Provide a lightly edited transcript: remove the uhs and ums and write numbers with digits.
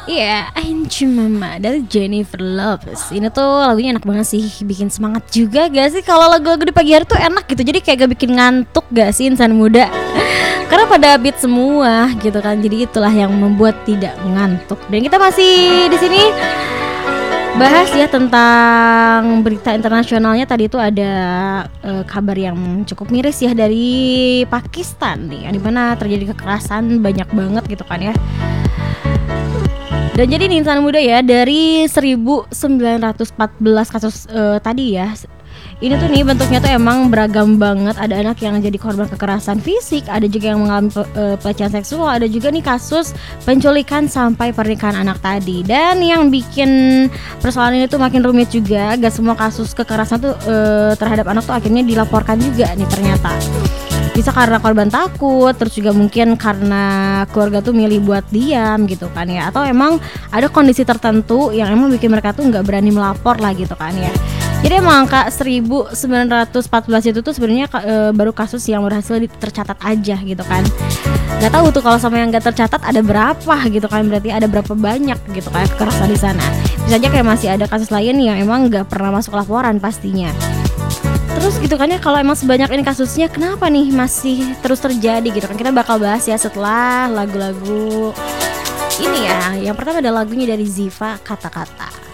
Iya, Anji Mama dari Jennifer Lopez. Ini tuh lagunya enak banget sih, bikin semangat juga gak sih? Kalau lagu-lagu di pagi hari tuh enak gitu, jadi kayak gak bikin ngantuk gak sih insan muda? Karena pada beat semua gitu kan, jadi itulah yang membuat tidak ngantuk. Dan kita masih di sini bahas ya tentang berita internasionalnya. Tadi itu ada kabar yang cukup miris ya dari Pakistan nih, yang dimana terjadi kekerasan banyak banget gitu kan ya. Dan jadi nih insan muda ya, dari 1914 kasus tadi ya, ini tuh nih bentuknya tuh emang beragam banget. Ada anak yang jadi korban kekerasan fisik, ada juga yang mengalami pelecehan seksual, ada juga nih kasus penculikan sampai pernikahan anak tadi. Dan yang bikin persoalan ini tuh makin rumit juga, gak semua kasus kekerasan tuh terhadap anak tuh akhirnya dilaporkan juga nih ternyata. Bisa karena korban takut, terus juga mungkin karena keluarga tuh milih buat diam gitu kan ya, atau emang ada kondisi tertentu yang emang bikin mereka tuh nggak berani melapor lah gitu kan ya. Jadi emang angka 1914 itu tuh sebenarnya baru kasus yang berhasil tercatat aja gitu kan. Gak tahu tuh kalau sama yang gak tercatat ada berapa gitu kan, berarti ada berapa banyak gitu kan kekerasan di sana. Bisa aja kayak masih ada kasus lain yang emang nggak pernah masuk laporan pastinya. Terus gitu kan ya, kalau emang sebanyak ini kasusnya kenapa nih masih terus terjadi gitu kan. Kita bakal bahas ya setelah lagu-lagu ini ya. Yang pertama ada lagunya dari Ziva, Kata-Kata.